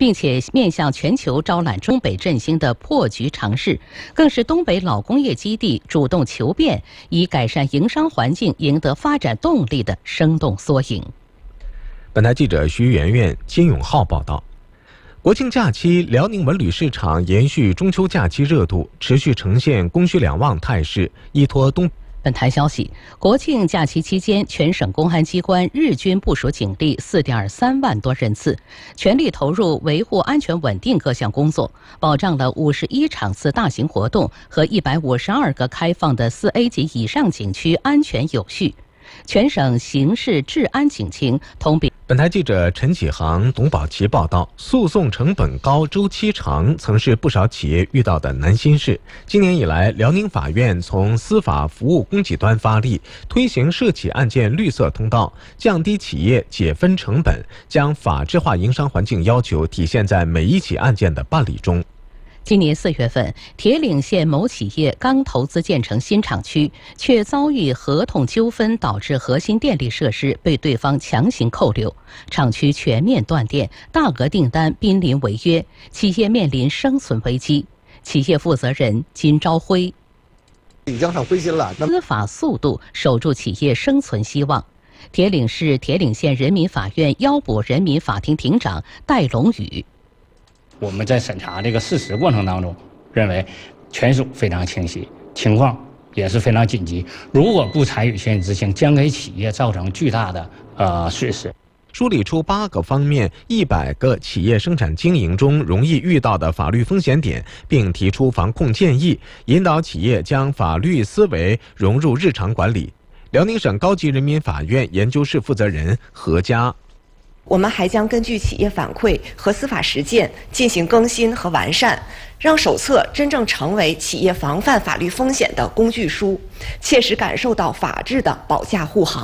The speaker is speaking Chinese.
并且面向全球招揽东北振兴的破局尝试，更是东北老工业基地主动求变，以改善营商环境、赢得发展动力的生动缩影。 本台记者徐媛媛、金永浩报道。国庆假期，辽宁文旅市场延续中秋假期热度，持续呈现供需两旺态势，依托东。 本台消息，国庆假期期间，全省公安机关日均部署警力4.3万多人次，全力投入维护安全稳定各项工作，保障了51场次大型活动和152个开放的4A 级以上景区安全有序。全省刑事治安警情同比。 本台记者陈启航、董宝奇报道，诉讼成本高、周期长，曾是不少企业遇到的难心事。今年以来，辽宁法院从司法服务供给端发力，推行涉企案件绿色通道，降低企业解分成本，将法治化营商环境要求体现在每一起案件的办理中。 今年4月份，铁岭县某企业刚投资建成新厂区，却遭遇合同纠纷，导致核心电力设施被对方强行扣留，厂区全面断电，大额订单濒临违约，企业面临生存危机。企业负责人金朝辉： 已经很灰心了。 司法速度守住企业生存希望。铁岭市铁岭县人民法院腰补人民法庭庭长戴龙宇： 我们在审查这个事实过程当中，认为权属非常清晰，情况也是非常紧急。如果不采取先行执行，将给企业造成巨大的损失。 梳理出8个方面，100个企业生产经营中容易遇到的法律风险点，并提出防控建议，引导企业将法律思维融入日常管理。辽宁省高级人民法院研究室负责人何佳： 我们还将根据企业反馈和司法实践进行更新和完善，让手册真正成为企业防范法律风险的工具书，切实感受到法治的保驾护航。